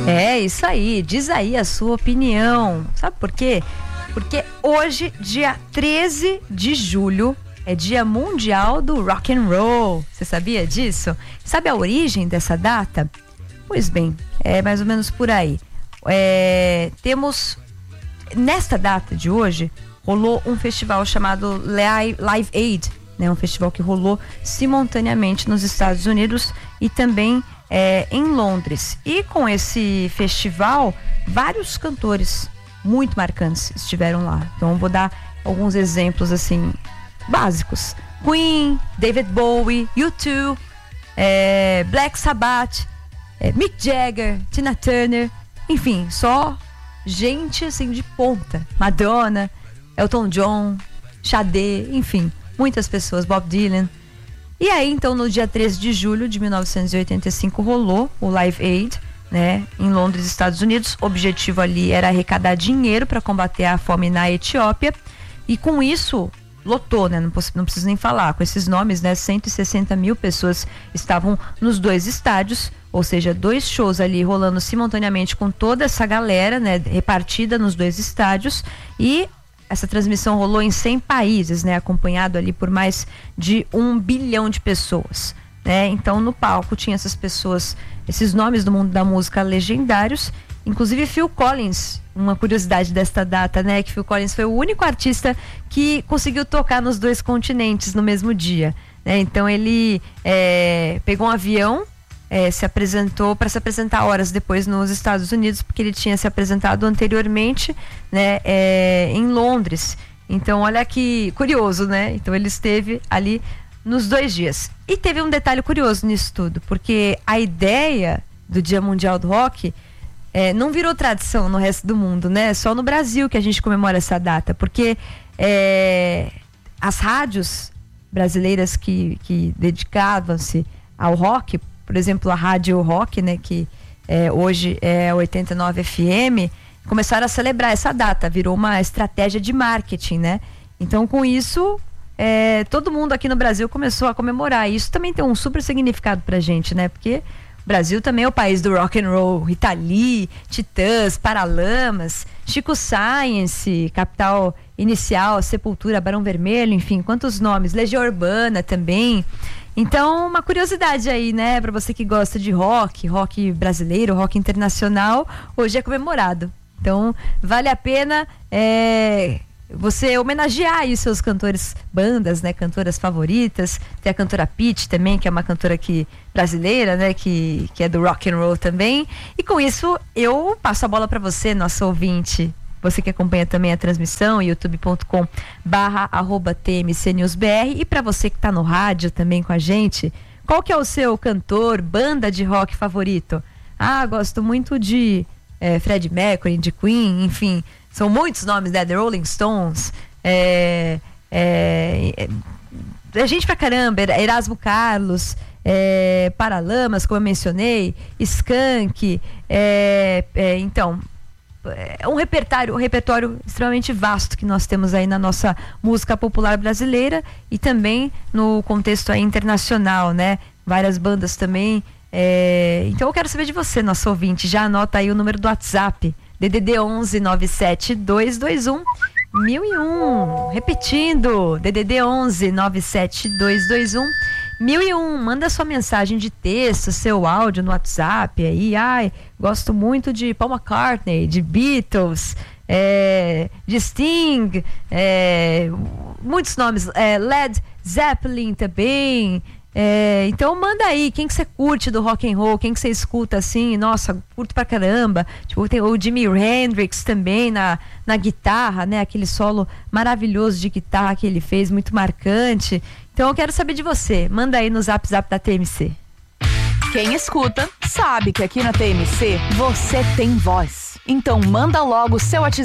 É isso aí, diz aí a sua opinião. Sabe por quê? Porque hoje, dia 13 de julho, é dia mundial do rock and roll. Você sabia disso? Sabe a origem dessa data? Pois bem, é mais ou menos por aí. Temos, nesta data de hoje, rolou um festival chamado Live Aid, né? Um festival que rolou simultaneamente nos Estados Unidos e também em Londres. E com esse festival, vários cantores muito marcantes estiveram lá. Então eu vou dar alguns exemplos assim básicos: Queen, David Bowie, U2, Black Sabbath, Mick Jagger, Tina Turner, enfim, só gente assim de ponta. Madonna, Elton John, Sade, enfim, muitas pessoas, Bob Dylan. E aí, então, no dia 13 de julho de 1985, rolou o Live Aid, né, em Londres, Estados Unidos. O objetivo ali era arrecadar dinheiro para combater a fome na Etiópia. E com isso, lotou, né? Não preciso nem falar. Com esses nomes, né? 160 mil pessoas estavam nos dois estádios, ou seja, 2 shows ali rolando simultaneamente com toda essa galera, né? Repartida nos 2 estádios. E essa transmissão rolou em 100 países, né? Acompanhado ali por mais de 1 bilhão de pessoas, né? Então, no palco tinha essas pessoas, esses nomes do mundo da música legendários, inclusive Phil Collins. Uma curiosidade desta data, né? Que Phil Collins foi o único artista que conseguiu tocar nos 2 continentes no mesmo dia, né? Então, ele pegou um avião, se apresentou para se apresentar horas depois nos Estados Unidos, porque ele tinha se apresentado anteriormente, né, em Londres. Então, olha que curioso, né? Então, ele esteve ali nos 2 dias. E teve um detalhe curioso nisso tudo, porque a ideia do Dia Mundial do Rock não virou tradição no resto do mundo, né? Só no Brasil que a gente comemora essa data, porque as rádios brasileiras que dedicavam-se ao rock, por exemplo, a Rádio Rock, né, que hoje é 89 FM, começaram a celebrar essa data, virou uma estratégia de marketing, né? Então, com isso, todo mundo aqui no Brasil começou a comemorar. E isso também tem um super significado pra gente, né? Porque o Brasil também é o país do rock and roll. Rita Lee, Titãs, Paralamas, Chico Science, Capital Inicial, Sepultura, Barão Vermelho, enfim, quantos nomes, Legião Urbana também. Então, uma curiosidade aí, né, para você que gosta de rock brasileiro, rock internacional, hoje é comemorado. Então, vale a pena você homenagear aí seus cantores, bandas, né, cantoras favoritas. Tem a cantora Pitty também, que é uma cantora brasileira, né, que é do rock and roll também. E com isso, eu passo a bola para você, nosso ouvinte. Você que acompanha também a transmissão, youtube.com/TMCNewsBR. E para você que está no rádio também com a gente, qual que é o seu cantor, banda de rock favorito? Gosto muito de Freddie Mercury, de Queen, enfim, são muitos nomes, né? The Rolling Stones, gente pra caramba, Erasmo Carlos, Paralamas, como eu mencionei, Skank, então... um repertório extremamente vasto que nós temos aí na nossa música popular brasileira e também no contexto aí internacional, né? Várias bandas também. Então eu quero saber de você, nosso ouvinte. Já anota aí o número do WhatsApp, DDD 11 97 221 1001. Repetindo, DDD 11 97 221 1001. Manda sua mensagem de texto, seu áudio no WhatsApp aí. Gosto muito de Paul McCartney, de Beatles, de Sting, muitos nomes, Led Zeppelin também. Então manda aí, quem que você curte do rock and roll, quem que você escuta assim, nossa, curto pra caramba. Tipo, tem o Jimi Hendrix também na guitarra, né? Aquele solo maravilhoso de guitarra que ele fez, muito marcante. Então eu quero saber de você, manda aí no Zap da TMC. Quem escuta sabe que aqui na TMC você tem voz. Então manda logo o seu WhatsApp